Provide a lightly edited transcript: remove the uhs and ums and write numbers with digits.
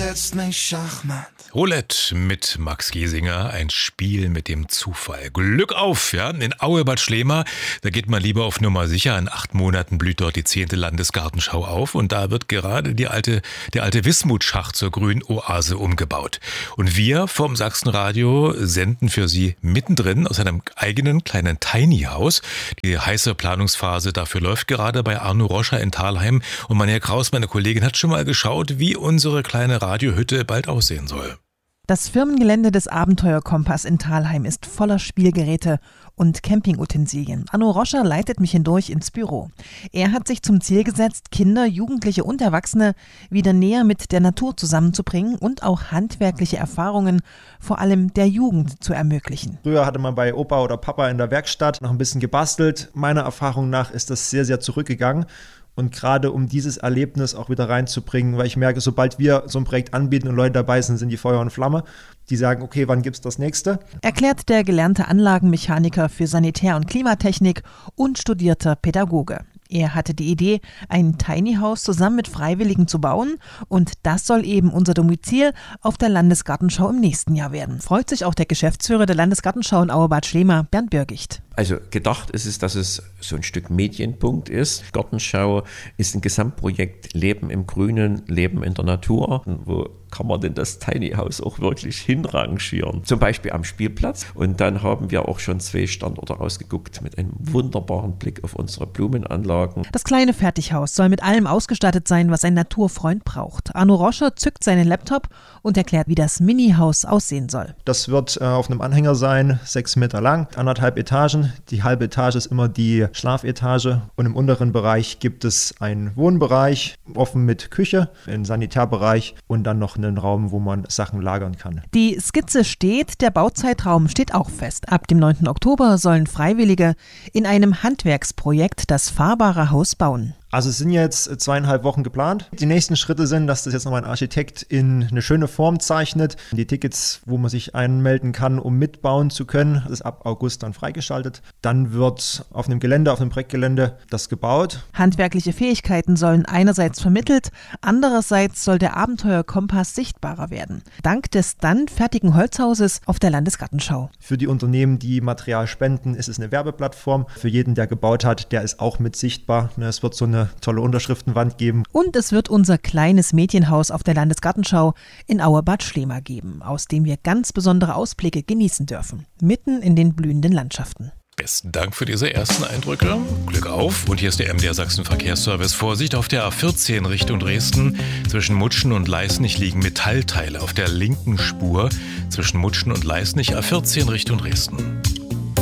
jetzt nicht Schachmatt. Roulette mit Max Giesinger, ein Spiel mit dem Zufall. Glück auf, ja, in Aue Bad Schlema, da geht man lieber auf Nummer sicher. In 8 Monaten blüht dort die 10. Landesgartenschau auf und da wird gerade der alte Wismutschacht zur grünen Oase umgebaut. Und wir vom Sachsenradio senden für Sie mittendrin aus einem eigenen kleinen Tiny House. Die heiße Planungsphase dafür läuft gerade bei Arno Roscher in Thalheim und Manja Kraus, meine Kollegin, hat schon mal geschaut, wie unsere kleine Radiohütte bald aussehen soll. Das Firmengelände des Abenteuerkompass in Thalheim ist voller Spielgeräte und Campingutensilien. Arno Roscher leitet mich hindurch ins Büro. Er hat sich zum Ziel gesetzt, Kinder, Jugendliche und Erwachsene wieder näher mit der Natur zusammenzubringen und auch handwerkliche Erfahrungen, vor allem der Jugend, zu ermöglichen. Früher hatte man bei Opa oder Papa in der Werkstatt noch ein bisschen gebastelt. Meiner Erfahrung nach ist das sehr, sehr zurückgegangen. Und gerade um dieses Erlebnis auch wieder reinzubringen, weil ich merke, sobald wir so ein Projekt anbieten und Leute dabei sind, sind die Feuer und Flamme. Die sagen, okay, wann gibt's das nächste? Erklärt der gelernte Anlagenmechaniker für Sanitär- und Klimatechnik und studierter Pädagoge. Er hatte die Idee, ein Tiny House zusammen mit Freiwilligen zu bauen und das soll eben unser Domizil auf der Landesgartenschau im nächsten Jahr werden. Freut sich auch der Geschäftsführer der Landesgartenschau in Aue Bad Schlema, Bernd Birgicht. Also gedacht ist es, dass es so ein Stück Medienpunkt ist. Gartenschau ist ein Gesamtprojekt Leben im Grünen, Leben in der Natur. Wo kann man denn das Tiny House auch wirklich hinrangieren? Zum Beispiel am Spielplatz. Und dann haben wir auch schon 2 Standorte ausgeguckt mit einem wunderbaren Blick auf unsere Blumenanlagen. Das kleine Fertighaus soll mit allem ausgestattet sein, was ein Naturfreund braucht. Arno Roscher zückt seinen Laptop und erklärt, wie das Mini-Haus aussehen soll. Das wird auf einem Anhänger sein, 6 Meter lang, 1,5 Etagen. Die halbe Etage ist immer die Schlafetage und im unteren Bereich gibt es einen Wohnbereich, offen mit Küche, einen Sanitärbereich und dann noch einen Raum, wo man Sachen lagern kann. Die Skizze steht, der Bauzeitraum steht auch fest. Ab dem 9. Oktober sollen Freiwillige in einem Handwerksprojekt das fahrbare Haus bauen. Also es sind jetzt 2,5 Wochen geplant. Die nächsten Schritte sind, dass das jetzt nochmal ein Architekt in eine schöne Form zeichnet. Die Tickets, wo man sich anmelden kann, um mitbauen zu können, das ist ab August dann freigeschaltet. Dann wird auf einem Projektgelände das gebaut. Handwerkliche Fähigkeiten sollen einerseits vermittelt, andererseits soll der Abenteuerkompass sichtbarer werden. Dank des dann fertigen Holzhauses auf der Landesgartenschau. Für die Unternehmen, die Material spenden, ist es eine Werbeplattform. Für jeden, der gebaut hat, der ist auch mit sichtbar. Es wird so eine tolle Unterschriftenwand geben. Und es wird unser kleines Mädchenhaus auf der Landesgartenschau in Aue Bad Schlema geben, aus dem wir ganz besondere Ausblicke genießen dürfen, mitten in den blühenden Landschaften. Besten Dank für diese ersten Eindrücke. Glück auf. Und hier ist der MDR Sachsen Verkehrsservice. Vorsicht auf der A14 Richtung Dresden. Zwischen Mutschen und Leisnig liegen Metallteile auf der linken Spur. Zwischen Mutschen und Leisnig A14 Richtung Dresden.